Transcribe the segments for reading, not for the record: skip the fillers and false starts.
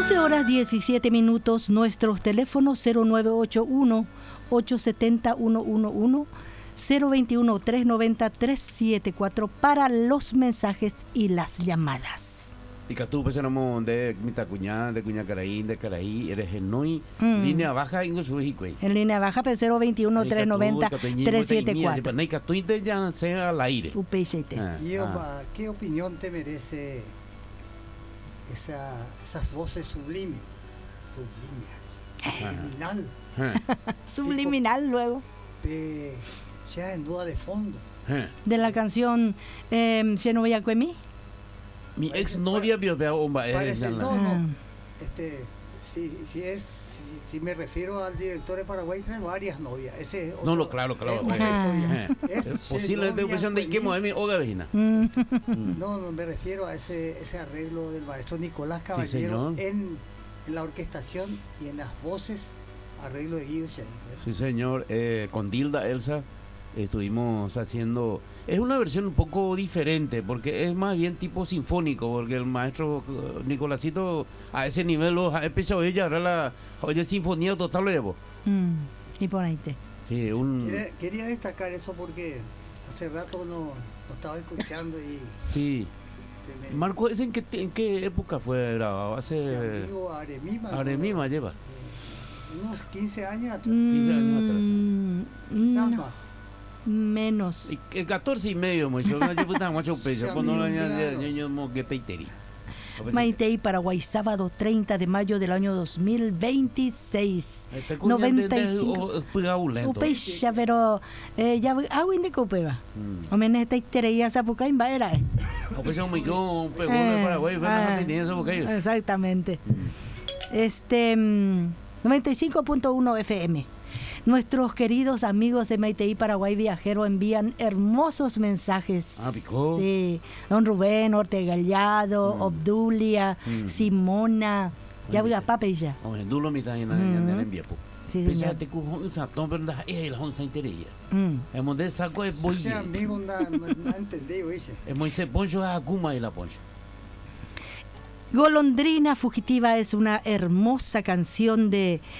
12 horas 17 minutos, nuestros teléfonos 0981-870-111, 021-390-374 para los mensajes y las llamadas. Y que tú pensamos de Mitacuñá, de Cuñacaraí, de Caraí, eres genoi, línea baja y no subes güey. En línea baja, pero 021-390-374. No hay que tú ya sea al aire. ¿Qué opinión te merece esas voces subliminal? Subliminal luego. Ya en duda de fondo. De la canción Xenoya Cuemi. Mi ex novia vio si me refiero al director de Paraguay, trae varias novias. Ese es otro, claro. Es posible de opción de que mi hoga vecina. No, me refiero a ese arreglo del maestro Nicolás Caballero en la orquestación y en las voces, arreglo de Guido Chaín. Sí, señor. Con Dilda Elsa estuvimos haciendo. Es una versión un poco diferente porque es más bien tipo sinfónico, porque el maestro Nicolásito a ese nivel ha empezado ella ahora la sinfonía total lo llevó. Y por ahí sí, quería destacar eso porque hace rato no estaba escuchando y sí. Marco, ¿en qué época fue grabado? Hace Aremima lleva unos 15 años atrás. 15 años atrás. Quizás más. Menos. 14 y medio, mucho. Cuando Maitei, Paraguay, sábado 30 de mayo del año 2026. 95. Upeixa, pero ya hago de copeva. O menos esta histeria zapuca en baera. Exactamente. 95.1 FM. Nuestros queridos amigos de Maitei Paraguay Viajero envían hermosos mensajes. Sí, don Rubén, Ortega Gallado, Obdulia, Simona, ya voy a papella. Dulo mi taina en Viepo. Sí, señor. Te cujo esa verdad la onza intería. Hemos de saco es boy. Ese amigo no entendí, oíste. Es muy se poncho a Akuma y la poncho. Golondrina Fugitiva es una hermosa canción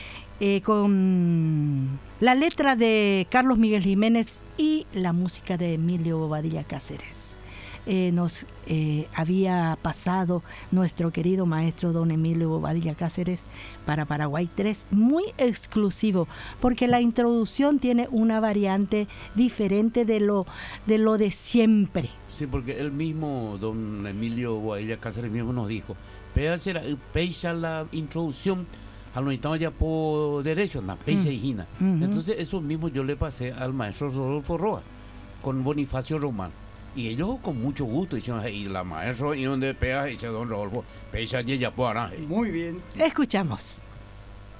con la letra de Carlos Miguel Jiménez y la música de Emilio Bobadilla Cáceres. Nos había pasado nuestro querido maestro don Emilio Bobadilla Cáceres para Paraguay 3, muy exclusivo, porque la introducción tiene una variante diferente de lo de siempre. Sí, porque él mismo, don Emilio Bobadilla Cáceres mismo nos dijo, pesa la introducción a lo necesitamos ya por derecho, na peisa y gina. Entonces eso mismo yo le pasé al maestro Rodolfo Roa con Bonifacio Román. Y ellos con mucho gusto dijeron, y la maestra y donde pega, dice don Rodolfo, peisa ya por. Muy bien. Escuchamos.